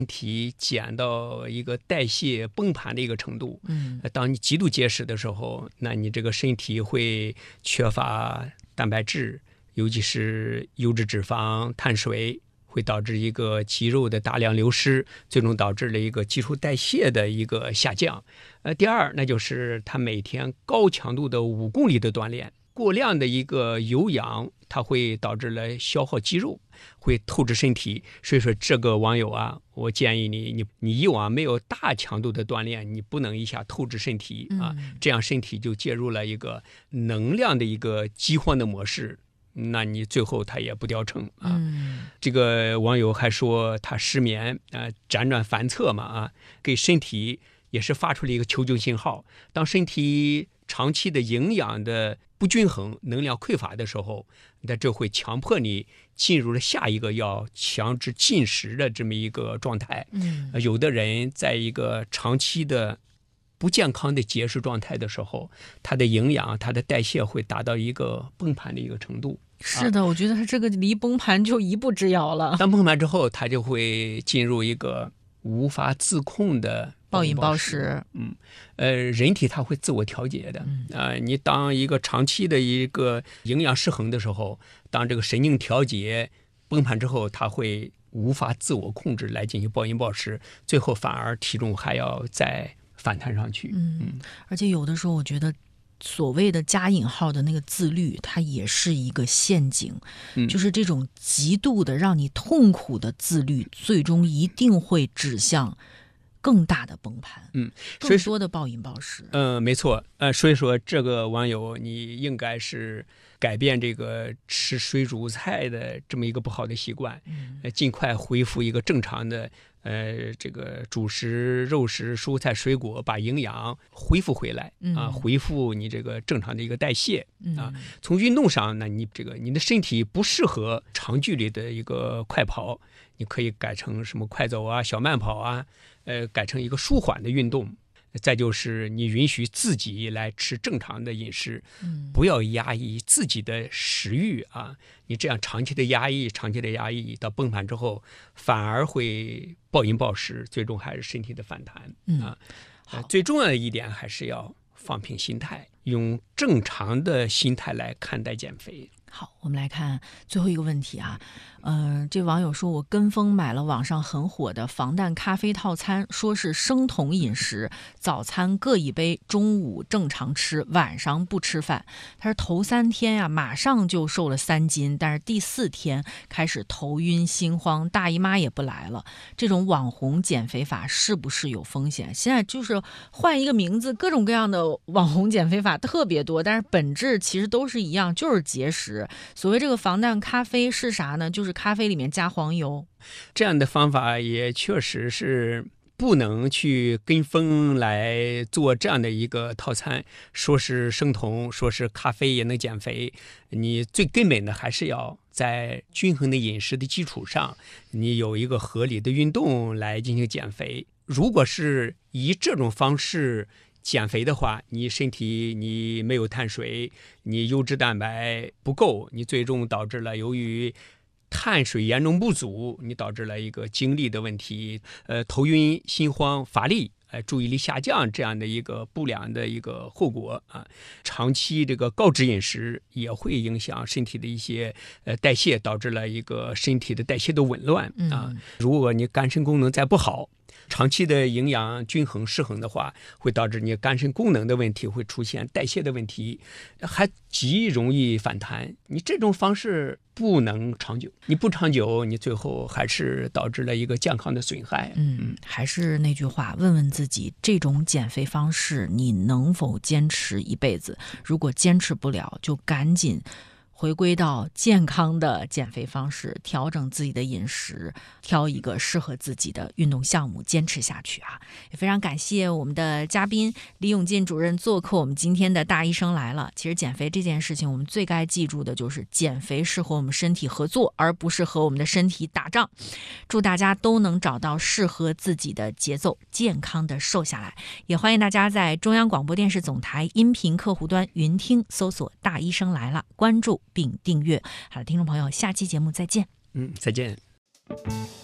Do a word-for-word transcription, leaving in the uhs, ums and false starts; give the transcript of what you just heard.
体减到一个代谢崩盘的一个程度。 嗯， 当你极度节食的时候，那你这个身体会缺乏蛋白质，尤其是优质脂肪、碳水，会导致一个肌肉的大量流失，最终导致了一个基础代谢的一个下降。呃，第二，那就是他每天高强度的五公里的锻炼，过量的一个有氧，它会导致了消耗肌肉，会透支身体。所以说，这个网友啊，我建议你，你你以往没有大强度的锻炼，你不能一下透支身体啊， 嗯、 这样身体就介入了一个能量的一个饥荒的模式。那你最后他也不掉秤啊。 嗯、 这个网友还说他失眠啊、呃，辗转反侧嘛啊，给身体也是发出了一个求救信号。当身体长期的营养的不均衡、能量匮乏的时候，那这会强迫你进入了下一个要强制进食的这么一个状态。 嗯， 呃、有的人在一个长期的不健康的节食状态的时候，它的营养、它的代谢会达到一个崩盘的一个程度。 是的，啊、我觉得它这个离崩盘就一步之遥了。 当崩盘之后，它就会进入一个无法自控的暴饮暴食。 嗯，呃，人体它会自我调节的。啊、 嗯呃，你当一个长期的一个营养失衡的时候，当这个神经调节崩盘之后，它会无法自我控制来进行暴饮暴食，最后反而体重还要再反弹上去。 嗯，嗯，而且有的时候我觉得所谓的加引号的那个自律，它也是一个陷阱。 嗯，就是这种极度的让你痛苦的自律，最终一定会指向更大的崩盘。 嗯， 更多的暴饮暴食。 嗯、呃，没错。呃，所以说这个网友你应该是改变这个吃水煮菜的这么一个不好的习惯，呃，尽快恢复一个正常的呃这个主食、肉食、蔬菜、水果，把营养恢复回来啊，恢复你这个正常的一个代谢啊。从运动上，那你这个你的身体不适合长距离的一个快跑，你可以改成什么快走啊、小慢跑啊，呃，改成一个舒缓的运动。再就是你允许自己来吃正常的饮食， 嗯， 不要压抑自己的食欲啊！你这样长期的压抑，长期的压抑到崩盘之后，反而会暴饮暴食，最终还是身体的反弹啊。 嗯呃、最重要的一点还是要放平心态，用正常的心态来看待减肥。 好，我们来看最后一个问题啊，呃，这网友说，我跟风买了网上很火的防弹咖啡套餐，说是生酮饮食，早餐各一杯，中午正常吃，晚上不吃饭。他说头三天呀、啊，马上就瘦了三斤，但是第四天开始头晕心慌，大姨妈也不来了。这种网红减肥法是不是有风险？现在就是换一个名字，各种各样的网红减肥法特别多，但是本质其实都是一样，就是节食。所谓这个防弹咖啡是啥呢？就是咖啡里面加黄油。 这样的方法也确实是不能去跟风来做这样的一个套餐，说是生酮，说是咖啡也能减肥。你最根本的还是要在均衡的饮食的基础上，你有一个合理的运动来进行减肥。如果是以这种方式减肥的话，你身体你没有碳水，你优质蛋白不够，你最终导致了由于碳水严重不足，你导致了一个精力的问题，呃，头晕、心慌、乏力，呃，注意力下降这样的一个不良的一个后果啊。长期这个高脂饮食也会影响身体的一些呃代谢，导致了一个身体的代谢的紊乱啊。 嗯、 如果你肝肾功能再不好，长期的营养均衡失衡的话，会导致你肝肾功能的问题，会出现代谢的问题，还极容易反弹。你这种方式不能长久，你不长久，你最后还是导致了一个健康的损害。 嗯，还是那句话，问问自己，这种减肥方式你能否坚持一辈子？如果坚持不了，就赶紧回归到健康的减肥方式，调整自己的饮食，挑一个适合自己的运动项目，坚持下去啊！也非常感谢我们的嘉宾李永进主任做客我们今天的大医生来了。其实减肥这件事情，我们最该记住的就是减肥是和我们身体合作，而不是和我们的身体打仗。祝大家都能找到适合自己的节奏，健康的瘦下来。也欢迎大家在中央广播电视总台音频客户端云听搜索大医生来了，关注并订阅。好的，听众朋友，下期节目再见。 嗯，再见。